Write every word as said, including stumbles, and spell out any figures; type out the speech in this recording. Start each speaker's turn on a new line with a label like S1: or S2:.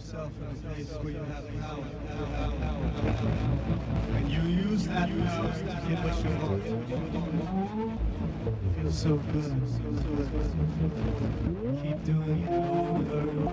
S1: yourself in a place where you have power. And you use that power to get what you want. It feels so good. Keep doing it over and over.